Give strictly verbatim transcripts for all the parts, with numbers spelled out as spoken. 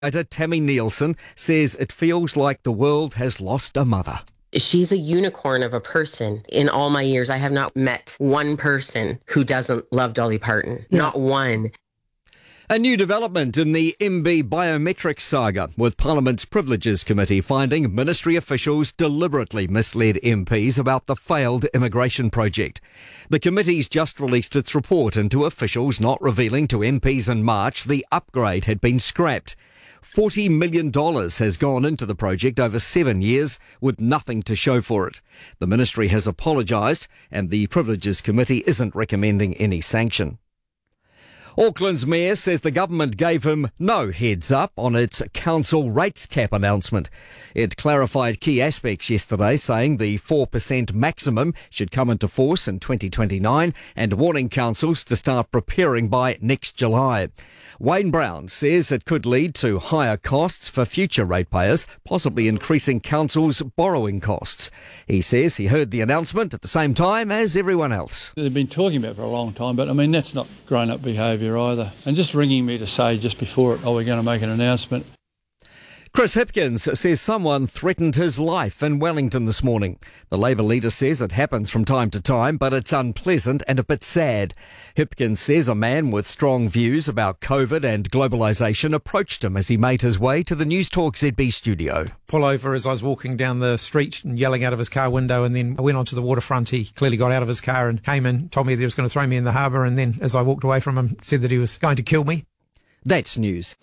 Tammy Nielsen says it feels like the world has lost a mother. She's a unicorn of a person. In all my years, I have not met one person who doesn't love Dolly Parton. Yeah. Not one. A new development in the M B biometrics saga, with Parliament's Privileges Committee finding ministry officials deliberately misled M Ps about the failed immigration project. The committee's just released its report into officials not revealing to M Ps in March the upgrade had been scrapped. forty million dollars has gone into the project over seven years with nothing to show for it. The ministry has apologised and the Privileges Committee isn't recommending any sanction. Auckland's mayor says the government gave him no heads up on its council rates cap announcement. It clarified key aspects yesterday, saying the four percent maximum should come into force in twenty twenty-nine and warning councils to start preparing by next July. Wayne Brown says it could lead to higher costs for future ratepayers, possibly increasing councils' borrowing costs. He says he heard the announcement at the same time as everyone else. They've been talking about it for a long time, but I mean, that's not grown-up behaviour either. And just ringing me to say just before it, oh, we're going to make an announcement. Chris Hipkins says someone threatened his life in Wellington this morning. The Labour leader says it happens from time to time, but it's unpleasant and a bit sad. Hipkins says a man with strong views about COVID and globalisation approached him as he made his way to the News Talk Z B studio. Pull over as I was walking down the street and yelling out of his car window, and then I went onto the waterfront. He clearly got out of his car and came in, told me that he was going to throw me in the harbour, and then as I walked away from him, said that he was going to kill me. That's news.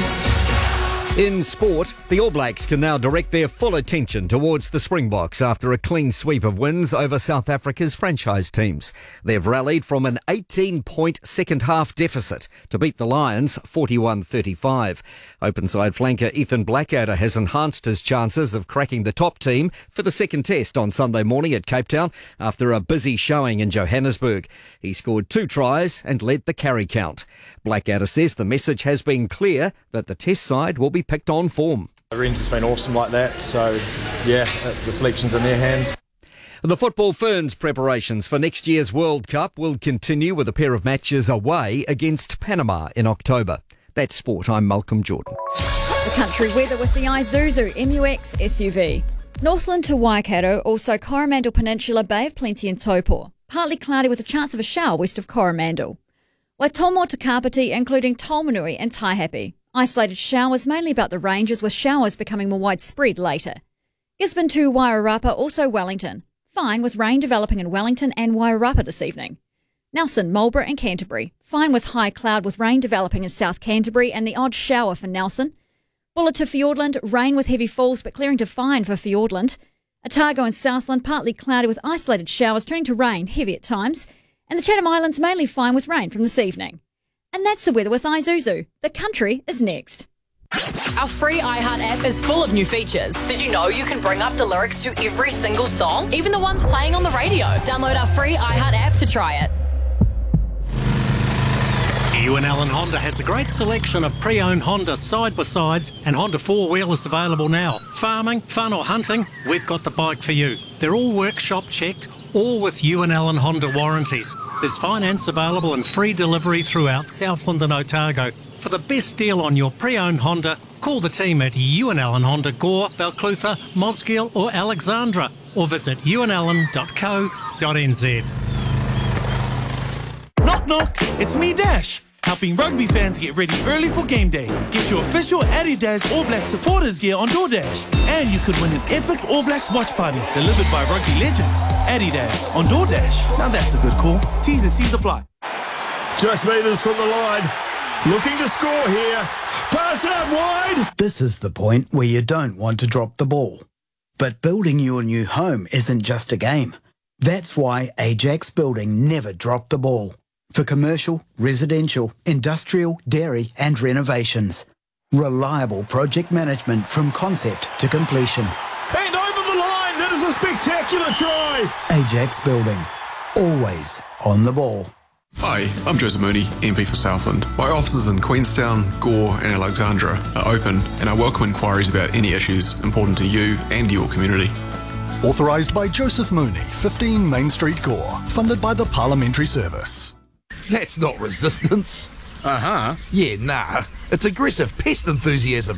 In sport, the All Blacks can now direct their full attention towards the Springboks after a clean sweep of wins over South Africa's franchise teams. They've rallied from an eighteen-point second-half deficit to beat the Lions forty-one thirty-five. Openside flanker Ethan Blackadder has enhanced his chances of cracking the top team for the second test on Sunday morning at Cape Town after a busy showing in Johannesburg. He scored two tries and led the carry count. Blackadder says the message has been clear that the test side will be picked on form. Rennes has been awesome like that, so yeah, the selection's in their hands. The Football Ferns preparations for next year's World Cup will continue with a pair of matches away against Panama in October. That's sport. I'm Malcolm Jordan. The country weather with the Isuzu M U X S U V. Northland to Waikato, also Coromandel Peninsula, Bay of Plenty and Taupo. Partly cloudy with a chance of a shower west of Coromandel. Waitomo to Kapiti, including Tolmanui and Taihape. Isolated showers mainly about the ranges, with showers becoming more widespread later. Gisborne to Wairarapa, also Wellington. Fine with rain developing in Wellington and Wairarapa this evening. Nelson, Marlborough and Canterbury. Fine with high cloud with rain developing in South Canterbury and the odd shower for Nelson. Bulla to Fiordland, rain with heavy falls but clearing to fine for Fiordland. Otago and Southland, partly cloudy with isolated showers turning to rain, heavy at times. And the Chatham Islands mainly fine with rain from this evening. And that's the weather with Isuzu. The country is next. Our free iHeart app is full of new features. Did you know you can bring up the lyrics to every single song, even the ones playing on the radio? Download our free iHeart app to try it. Ewan Allen Honda has a great selection of pre-owned Honda side-by-sides and Honda four-wheelers available now. Farming, fun or hunting, we've got the bike for you. They're all workshop checked, all with Ewan Allen Honda warranties. There's finance available and free delivery throughout Southland and Otago. For the best deal on your pre-owned Honda, call the team at Ewan Allen Honda Gore, Balclutha, Mosgiel or Alexandra, or visit ewan allen dot co dot n z. Knock knock, it's me Dash, helping rugby fans get ready early for game day. Get your official Adidas All Blacks supporters gear on DoorDash. And you could win an epic All Blacks watch party delivered by rugby legends. Adidas on DoorDash. Now that's a good call. T's and C's apply. Just meters from the line. Looking to score here. Pass out wide. This is the point where you don't want to drop the ball. But building your new home isn't just a game. That's why Ajax Building never dropped the ball. For commercial, residential, industrial, dairy and renovations. Reliable project management from concept to completion. And over the line, that is a spectacular try. Ajax Building, always on the ball. Hi, I'm Joseph Mooney, M P for Southland. My offices in Queenstown, Gore and Alexandra are open and I welcome inquiries about any issues important to you and your community. Authorised by Joseph Mooney, fifteen Main Street, Gore. Funded by the Parliamentary Service. That's not resistance. Uh-huh. Yeah, nah. It's aggressive pest enthusiasm.